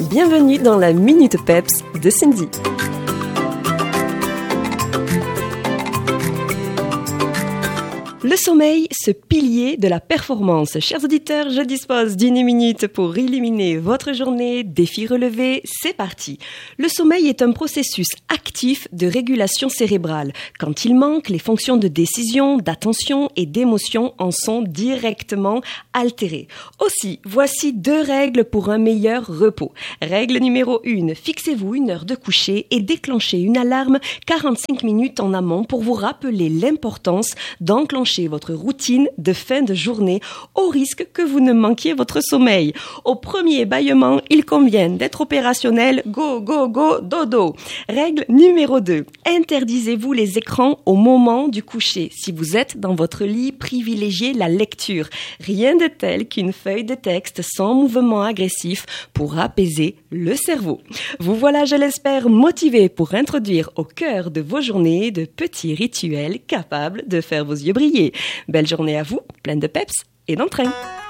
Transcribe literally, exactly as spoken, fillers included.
Bienvenue dans la Minute Peps de Cindy. Le sommeil, ce pilier de la performance. Chers auditeurs, je dispose d'une minute pour éliminer votre journée. Défi relevé, c'est parti. Le sommeil est un processus actif de régulation cérébrale. Quand il manque, les fonctions de décision, d'attention et d'émotion en sont directement altérées. Aussi, voici deux règles pour un meilleur repos. Règle numéro un, fixez-vous une heure de coucher et déclenchez une alarme quarante-cinq minutes en amont pour vous rappeler l'importance d'enclencher votre routine de fin de journée au risque que vous ne manquiez votre sommeil. Au premier bâillement, il convient d'être opérationnel. Go, go, go, dodo. Règle numéro deux. Interdisez-vous les écrans au moment du coucher. Si vous êtes dans votre lit, privilégiez la lecture. Rien de tel qu'une feuille de texte sans mouvement agressif pour apaiser le cerveau. Vous voilà, je l'espère, motivé pour introduire au cœur de vos journées de petits rituels capables de faire vos yeux briller. Belle journée à vous, pleine de peps et d'entrain.